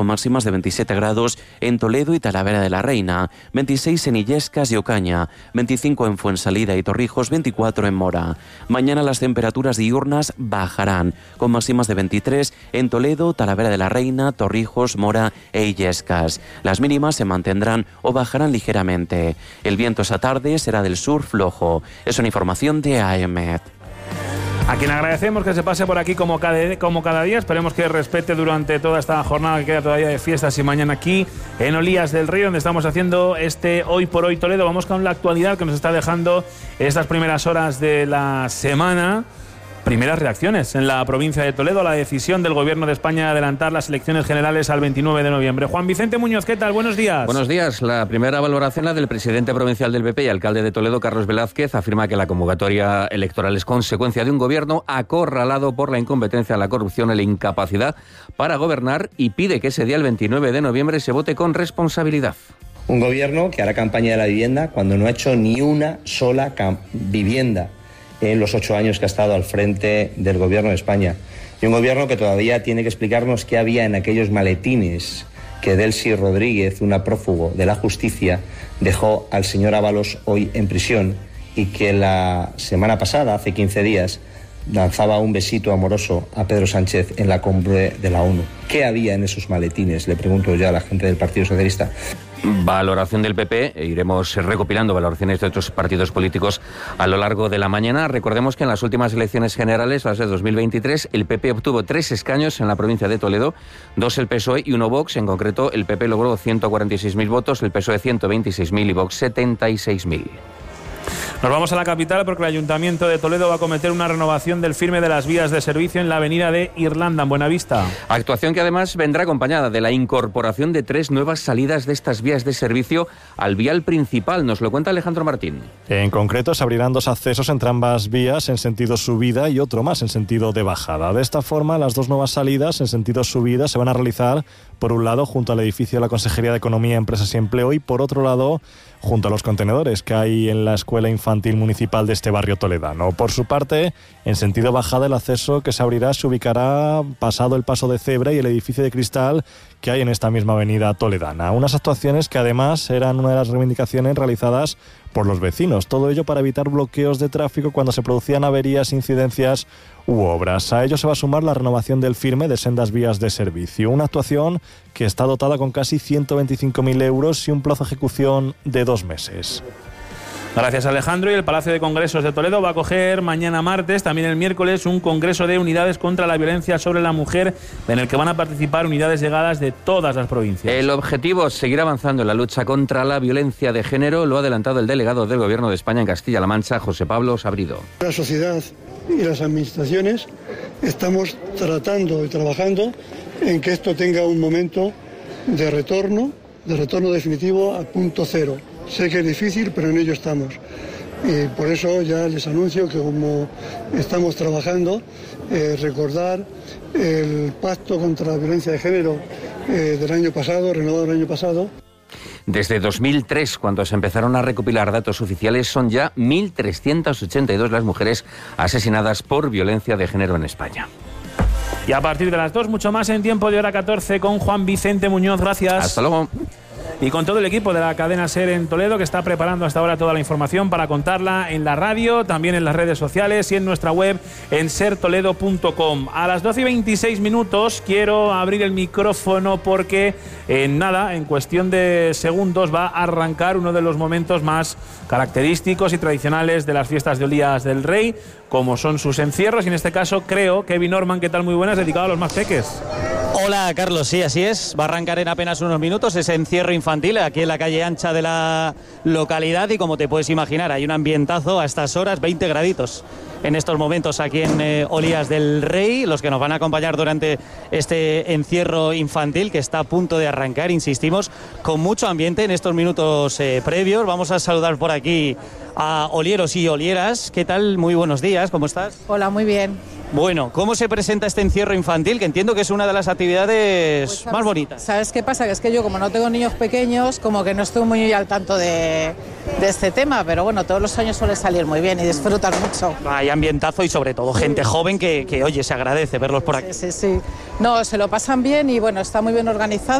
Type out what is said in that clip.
máximas de 27 grados en Toledo y Talavera de la Reina, 26 en Illescas y Ocaña, 25 en Fuensalida y Torrijos, 24 en Mora. Mañana las temperaturas diurnas bajarán, con máximas de 23 en Toledo, Talavera de la Reina, Torrijos, Mora e Illescas. Las mínimas se mantendrán o bajarán ligeramente. El viento esa tarde será del sur flojo. Es una información de AEMET. A quien agradecemos que se pase por aquí como cada día. Esperemos que respete durante toda esta jornada que queda todavía de fiestas y mañana aquí en Olías del Rey, donde estamos haciendo este Hoy por Hoy Toledo. Vamos con la actualidad que nos está dejando estas primeras horas de la semana. Primeras reacciones en la provincia de Toledo a la decisión del Gobierno de España de adelantar las elecciones generales al 29 de noviembre. Juan Vicente Muñoz, ¿qué tal? Buenos días. Buenos días. La primera valoración, la del presidente provincial del PP y alcalde de Toledo, Carlos Velázquez, afirma que la convocatoria electoral es consecuencia de un gobierno acorralado por la incompetencia, la corrupción y la incapacidad para gobernar, y pide que ese día, el 29 de noviembre, se vote con responsabilidad. Un gobierno que hará campaña de la vivienda cuando no ha hecho ni una sola vivienda en los 8 años que ha estado al frente del Gobierno de España. Y un gobierno que todavía tiene que explicarnos qué había en aquellos maletines que Delcy Rodríguez, una prófugo de la justicia, dejó al señor Ábalos hoy en prisión, y que la semana pasada, hace 15 días, lanzaba un besito amoroso a Pedro Sánchez en la cumbre de la ONU. ¿Qué había en esos maletines? Le pregunto yo a la gente del Partido Socialista. Valoración del PP, iremos recopilando valoraciones de otros partidos políticos a lo largo de la mañana. Recordemos que en las últimas elecciones generales, las de 2023, el PP obtuvo 3 escaños en la provincia de Toledo, 2 el PSOE y 1 Vox. En concreto, el PP logró 146.000 votos, el PSOE 126.000 y Vox 76.000. Nos vamos a la capital porque el Ayuntamiento de Toledo va a acometer una renovación del firme de las vías de servicio en la avenida de Irlanda, en Buenavista. Actuación que además vendrá acompañada de la incorporación de 3 nuevas salidas de estas vías de servicio al vial principal. Nos lo cuenta Alejandro Martín. En concreto, se abrirán 2 accesos entre ambas vías en sentido subida y otro más en sentido de bajada. De esta forma, las 2 nuevas salidas en sentido subida se van a realizar, por un lado, junto al edificio de la Consejería de Economía, Empresas y Empleo, y por otro lado, junto a los contenedores que hay en la Escuela Infantil Municipal de este barrio toledano. Por su parte, en sentido bajada, el acceso que se abrirá se ubicará pasado el Paso de Cebra y el edificio de cristal que hay en esta misma avenida toledana. Unas actuaciones que además eran una de las reivindicaciones realizadas por los vecinos. Todo ello para evitar bloqueos de tráfico cuando se producían averías, incidencias u obras. A ello se va a sumar la renovación del firme de sendas vías de servicio. Una actuación que está dotada con casi 125.000 euros y un plazo de ejecución de 2 meses. Gracias, Alejandro. Y el Palacio de Congresos de Toledo va a acoger mañana martes, también el miércoles, un congreso de unidades contra la violencia sobre la mujer, en el que van a participar unidades llegadas de todas las provincias. El objetivo es seguir avanzando en la lucha contra la violencia de género. Lo ha adelantado el delegado del Gobierno de España en Castilla-La Mancha, José Pablo Sabrido. La sociedad y las administraciones estamos tratando y trabajando en que esto tenga un momento de retorno definitivo a punto cero. Sé que es difícil, pero en ello estamos. Y por eso ya les anuncio que como estamos trabajando, recordar el pacto contra la violencia de género del año pasado, renovado el año pasado. Desde 2003, cuando se empezaron a recopilar datos oficiales, son ya 1.382 las mujeres asesinadas por violencia de género en España. Y a partir de las 2, mucho más en Tiempo de Hora 14 con Juan Vicente Muñoz. Gracias. Hasta luego. Y con todo el equipo de la cadena SER en Toledo, que está preparando hasta ahora toda la información para contarla en la radio, también en las redes sociales y en nuestra web en sertoledo.com. A las 12:26 quiero abrir el micrófono porque en cuestión de segundos va a arrancar uno de los momentos más característicos y tradicionales de las fiestas de Olías del Rey, como son sus encierros, y en este caso creo, Kevin Norman, ¿qué tal? Muy buenas, dedicado a los más peques. Hola Carlos, sí, así es, va a arrancar en apenas unos minutos ese encierro infantil aquí en la calle ancha de la localidad, y como te puedes imaginar hay un ambientazo a estas horas, 20 graditos en estos momentos aquí en Olías del Rey, los que nos van a acompañar durante este encierro infantil que está a punto de arrancar, insistimos, con mucho ambiente en estos minutos previos. Vamos a saludar por aquí a olieros y olieras. ¿Qué tal? Muy buenos días, ¿cómo estás? Hola, muy bien. Bueno, ¿cómo se presenta este encierro infantil? Que entiendo que es una de las actividades más bonitas. ¿Sabes qué pasa? Que es que yo, como no tengo niños pequeños, como que no estoy muy al tanto de este tema, pero bueno, todos los años suele salir muy bien y disfrutan mucho. Hay ambientazo y sobre todo gente joven que oye, se agradece verlos por aquí. Sí. No, se lo pasan bien y bueno, está muy bien organizado.